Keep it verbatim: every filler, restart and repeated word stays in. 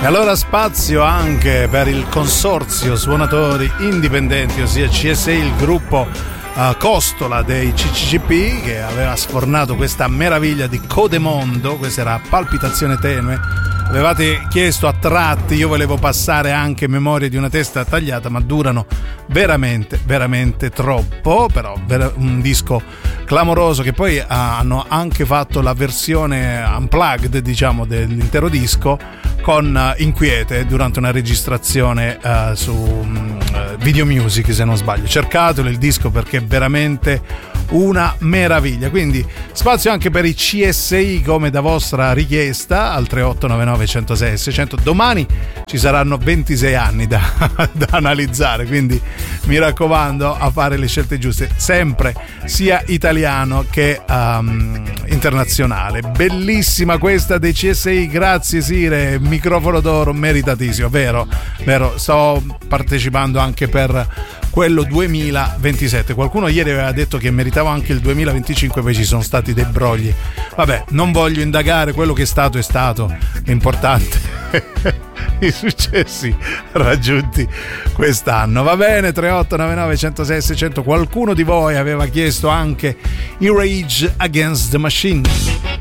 E allora spazio anche per il consorzio suonatori indipendenti, ossia C S I, il gruppo uh, Costola dei C C C P, che aveva sfornato questa meraviglia di Codemondo. Questa era Palpitazione tenue. Avevate chiesto a tratti, io volevo passare anche Memorie di una testa tagliata, ma durano veramente, veramente troppo. Però un disco clamoroso, che poi hanno anche fatto la versione unplugged, diciamo, dell'intero disco con Inquiete durante una registrazione uh, su um, Video Music, se non sbaglio. Cercatelo il disco perché è veramente una meraviglia. Quindi spazio anche per i C S I come da vostra richiesta al tre otto nove nove uno zero sei sei zero zero. Domani ci saranno ventisei anni da, da analizzare, quindi mi raccomando a fare le scelte giuste, sempre sia italiano che um, internazionale. Bellissima questa dei C S I, grazie Sire, microfono d'oro meritatissimo, vero? Vero, sto partecipando anche per quello duemilaventisette. Qualcuno ieri aveva detto che meritava anche il duemilaventicinque, poi ci sono stati dei brogli. Vabbè, non voglio indagare, quello che è stato è stato, l'importante i successi raggiunti quest'anno. Va bene, tre otto nove nove uno zero sei sei zero zero. Qualcuno di voi aveva chiesto anche i Rage Against the Machine.